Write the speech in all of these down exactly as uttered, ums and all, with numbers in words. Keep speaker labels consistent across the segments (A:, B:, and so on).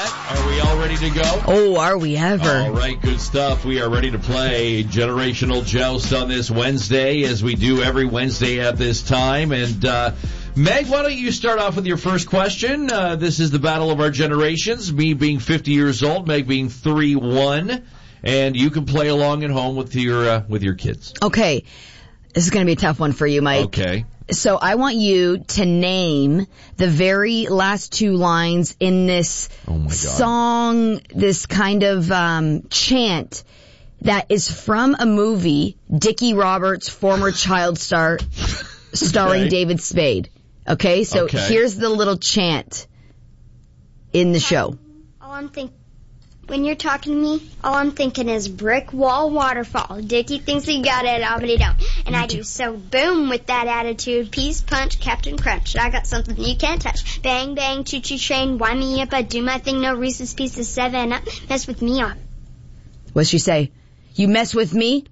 A: Are we all ready to go?
B: Oh, are we ever?
A: All right, good stuff. We are ready to play Generational Joust on this Wednesday, as we do every Wednesday at this time. And, uh, Meg, why don't you start off with your first question? Uh, this is the battle of our generations, me being fifty years old, Meg being three one. And you can play along at home with your, uh, with your kids.
B: Okay. This is going to be a tough one for you, Mike.
A: Okay.
B: So I want you to name the very last two lines in this
A: oh my God.
B: song, this kind of um, chant that is from a movie, Dickie Roberts, former child star, starring
A: Okay.
B: David Spade. Okay, so
A: Okay.
B: here's the little chant in the show.
C: All I'm thinking, when you're talking to me, all I'm thinking is brick wall waterfall. Dickie thinks he got it, Albany don't. And I do so boom with that attitude. Peace punch, Captain Crunch. I got something you can't touch. Bang bang, choo choo train, wind me up. I do my thing, no Reese's Pieces, seven up. Mess with me on.
B: What's she say? You mess with me?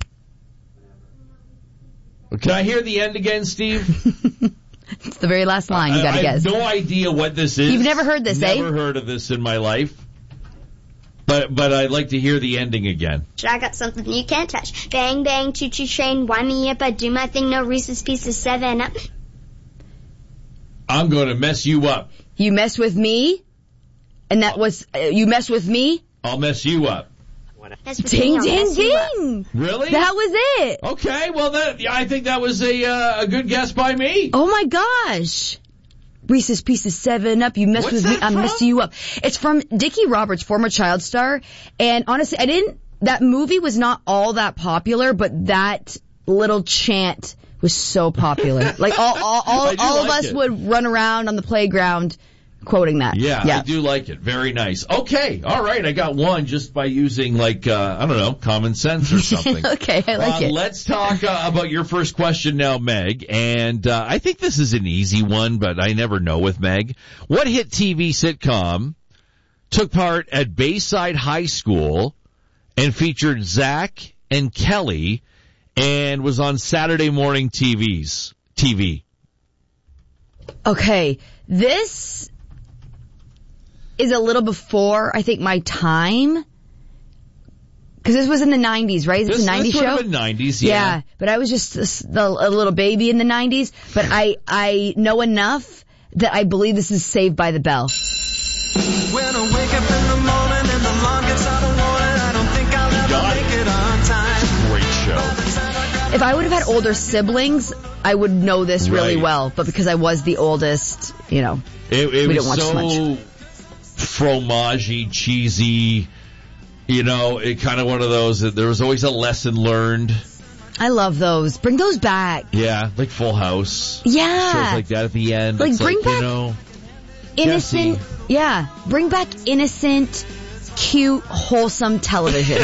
A: Can I hear the end again, Steve?
B: It's the very last line. You got to
A: I, I
B: guess.
A: have no idea what this is.
B: You've never heard this,
A: never
B: eh?
A: Never heard of this in my life. But but I'd like to hear the ending again.
C: I got something you can't touch. Bang bang, choo choo train, wind me up. I do my thing, no Reese's Pieces, seven up.
A: I'm going to mess you up.
B: You mess with me? And that was, uh, you mess with me?
A: I'll mess you up.
C: Mess with
B: Ding,
C: me, I'll
B: ding,
C: mess you up.
B: ding.
A: Really?
B: That was it.
A: Okay, well, that I think that was a uh, a good guess by me.
B: Oh my gosh. Reese's Pieces seven up. You mess
A: What's
B: with me,
A: that
B: I'm
A: from?
B: messing you up. It's from Dickie Roberts, former child star. And honestly, I didn't, that movie was not all that popular, but that little chant was so popular. Like all, all, all,
A: I do
B: all of
A: like
B: us
A: it.
B: would run around on the playground quoting that.
A: Yeah,
B: yeah.
A: I do like it. Very nice. Okay, all right. I got one just by using, like, uh, I don't know, common sense or something.
B: Okay, I like
A: uh,
B: it.
A: Let's talk uh, about your first question now, Meg. And uh, I think this is an easy one, but I never know with Meg. What hit T V sitcom took part at Bayside High School and featured Zach and Kelly and was on Saturday morning T V's T V?
B: Okay, this is a little before, I think, my time. Because this was in the nineties, right? Is this,
A: This,
B: a nineties
A: this
B: show?
A: would have been nineties, yeah.
B: Yeah, but I was just a, s- the- a little baby in the nineties. But I, I know enough that I believe this is Saved by the Bell.
D: When I wake up in the morning and the alarm gets out of warning, I don't think I'll ever
A: Got it.
D: make it on time.
A: Great show.
B: If I would have had older siblings, I would know this really
A: Right.
B: well. But because I was the oldest, you know,
A: It, it
B: We
A: was
B: don't watch
A: so fromage-y, cheesy, you know, it kind of one of those that there was always a lesson learned.
B: I love those. Bring those back.
A: Yeah, like Full House.
B: Yeah.
A: Shows like that at the end.
B: Like,
A: it's
B: bring
A: like,
B: back-
A: you know,
B: Innocent.
A: Jesse.
B: Yeah. Bring back innocent, cute, wholesome television.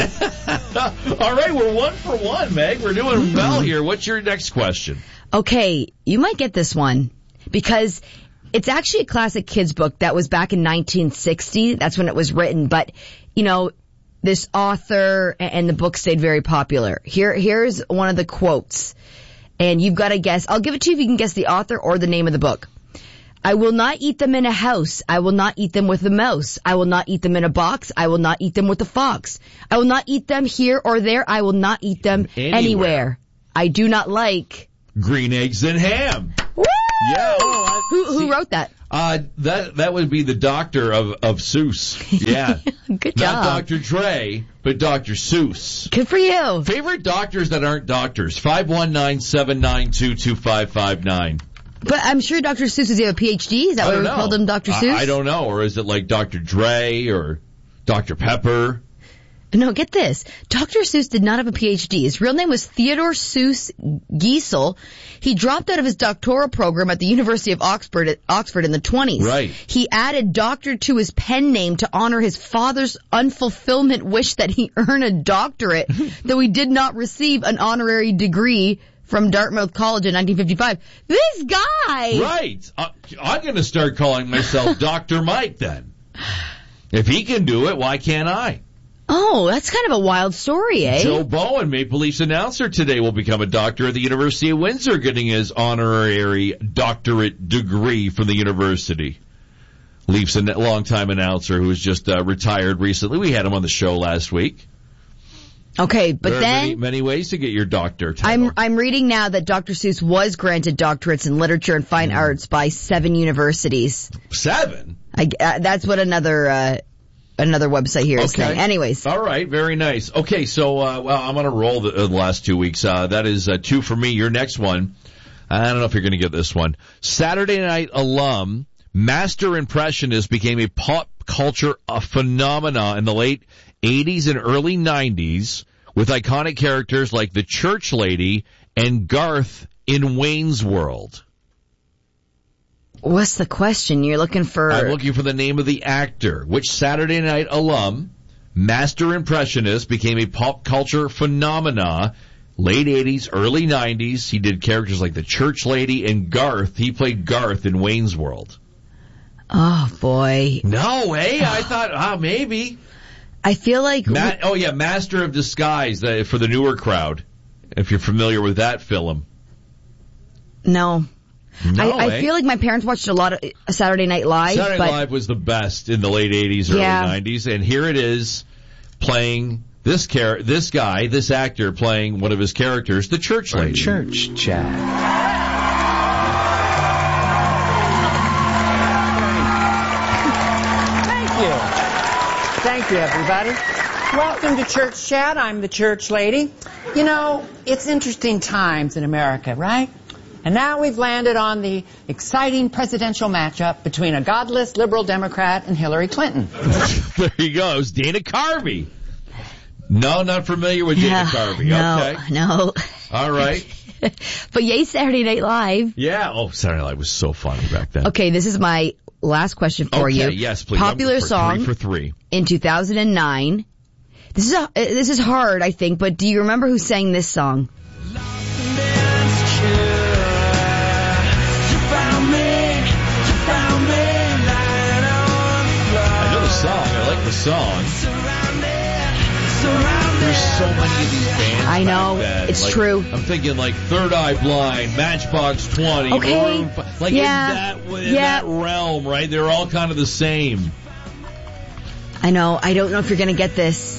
A: all right, we're one for one, Meg. We're doing well here. What's your next question?
B: Okay, you might get this one because it's actually a classic kids book that was back in nineteen sixty. That's when it was written. But, you know, this author and the book stayed very popular. Here, here's one of the quotes. And you've got to guess. I'll give it to you if you can guess the author or the name of the book. I will not eat them in a house. I will not eat them with a mouse. I will not eat them in a box. I will not eat them with a fox. I will not eat them here or there. I will not eat them
A: Anywhere.
B: anywhere. I do not like...
A: Green eggs and ham.
B: Woo!
A: Yeah. Oh, I-
B: who who
A: see-
B: wrote that?
A: Uh, that that would be the doctor of, of Seuss. Yeah.
B: Good
A: Not
B: job.
A: Doctor Dre, but Doctor Seuss.
B: Good for you.
A: Favorite doctors that aren't doctors? five one nine, seven nine two, two five five nine.
B: But I'm sure Doctor Seuss, does he have a P H D? Is that
A: I
B: why
A: don't
B: we
A: know.
B: called him Doctor Seuss?
A: I, I don't know. Or is it like Doctor Dre or Doctor Pepper?
B: No, get this. Doctor Seuss did not have a P H D. His real name was Theodore Seuss Giesel. He dropped out of his doctoral program at the University of Oxford, Oxford in the twenties.
A: Right.
B: He added doctor to his pen name to honor his father's unfulfillment wish that he earn a doctorate, though he did not receive an honorary degree from Dartmouth College in nineteen fifty-five. This guy!
A: Right. Uh, I'm going to start calling myself Doctor Mike then. If he can do it, why can't I?
B: Oh, that's kind of a wild story, eh?
A: Joe Bowen, Maple Leafs announcer today, will become a doctor at the University of Windsor, getting his honorary doctorate degree from the university. Leafs a long-time announcer who was just uh, retired recently. We had him on the show last week.
B: Okay, but
A: there are
B: then
A: many, many ways to get your doctor title.
B: I'm I'm reading now that Doctor Seuss was granted doctorates in literature and fine mm. arts by seven universities.
A: Seven?
B: I, uh, that's what another uh, another website here is
A: okay.
B: saying. Anyways,
A: all right, very nice. Okay, so uh, well, I'm on a roll the, uh, the last two weeks. Uh, that is uh, two for me. Your next one, I don't know if you're going to get this one. Saturday Night alum, master impressionist, became a pop culture uh, phenomena in the late eighties and early nineties with iconic characters like the Church Lady and Garth in Wayne's World.
B: What's the question? You're looking for...
A: I'm looking for the name of the actor. Which Saturday Night alum, master impressionist, became a pop culture phenomena late eighties, early nineties. He did characters like the Church Lady and Garth. He played Garth in Wayne's World.
B: Oh, boy.
A: No way. I thought, ah, maybe.
B: I feel like...
A: Ma- oh, yeah, Master of Disguise uh, for the newer crowd, if you're familiar with that film.
B: No.
A: No,
B: I,
A: eh?
B: I feel like my parents watched a lot of Saturday Night Live.
A: Saturday
B: but
A: Night Live was the best in the late eighties, early
B: yeah.
A: nineties, and here it is playing this char- this guy, this actor playing one of his characters, the Church Lady.
E: Church Chat.
F: Thank you, everybody. Welcome to Church Chat. I'm the Church Lady. You know, it's interesting times in America, right? And now we've landed on the exciting presidential matchup between a godless liberal Democrat and Hillary Clinton.
A: There you go. It was Dana Carvey. No, not familiar with Dana Carvey.
B: No,
A: okay.
B: no.
A: All right.
B: But yay, Saturday Night Live.
A: Yeah. Oh, Saturday Night Live was so funny back then.
B: Okay, this is my last question for
A: okay,
B: you.
A: Yes, please.
B: Popular
A: for
B: song
A: three for three.
B: in two thousand nine. This is a, this is hard, I think, but do you remember who sang this song?
A: I know the song. I like the song. There's so many of these bands.
B: I know.
A: back then.
B: It's
A: like,
B: true.
A: I'm thinking like Third Eye Blind, Matchbox twenty,
B: Okay.
A: Maroon five, like
B: Yeah.
A: in that in
B: Yeah.
A: that realm, right? They're all kind of the same.
B: I know. I don't know if you're going to get this.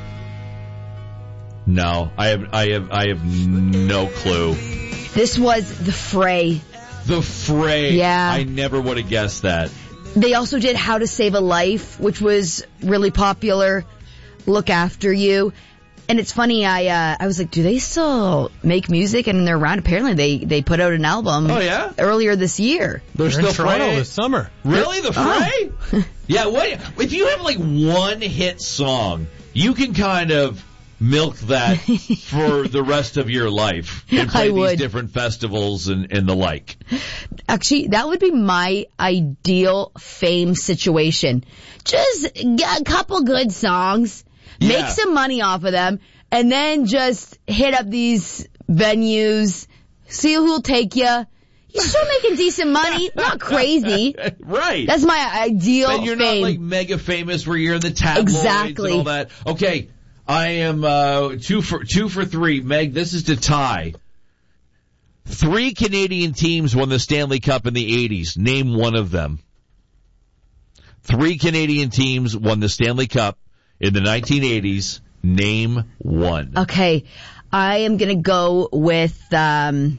A: No, I have I have I have no clue.
B: This was The Fray.
A: The Fray.
B: Yeah.
A: I never would have guessed that.
B: They also did How to Save a Life, which was really popular. Look After You. And it's funny, I uh, I was like, do they still make music? And they're around. Apparently they, they put out an album
A: Oh, yeah?
B: earlier this year.
A: They're
E: They're in
A: still
E: Toronto
A: Fray?
E: this summer.
A: Really? The Fray?
B: Oh.
A: Yeah, what if you have like one hit song, you can kind of milk that for the rest of your life and play
B: I
A: these
B: would.
A: different festivals and, and the like.
B: Actually, that would be my ideal fame situation. Just get a couple good songs,
A: Yeah.
B: make some money off of them, and then just hit up these venues, see who'll take you. You're still making decent money, not crazy.
A: Right.
B: That's my ideal
A: And you're
B: fame.
A: not like mega famous where you're in the tabloids
B: Exactly.
A: and all that. Okay, I am uh, two for two for three. Meg, this is to tie. Three Canadian teams won the Stanley Cup in the eighties. Name one of them. Three Canadian teams won the Stanley Cup in the nineteen eighties. Name one.
B: Okay, I am gonna go with, um,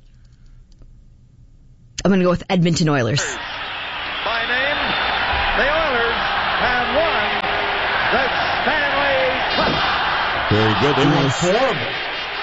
B: I'm gonna go with Edmonton Oilers.
G: By name, the Oilers have won the Stanley Cup.
A: Very good. They won four of them.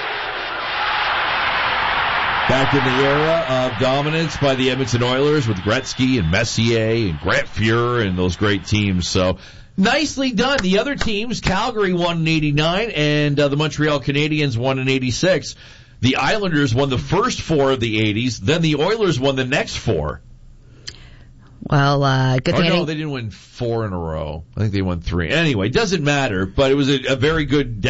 A: Back in the era of dominance by the Edmonton Oilers with Gretzky and Messier and Grant Fuhr and those great teams. So nicely done. The other teams, Calgary won in eighty-nine and uh, the Montreal Canadiens won in eighty-six. The Islanders won the first four of the eighties. Then the Oilers won the next four.
B: Well, uh, good
A: Oh,
B: thing I
A: no,
B: didn't
A: they didn't win four in a row. I think they won three. Anyway, doesn't matter, but it was a, a very good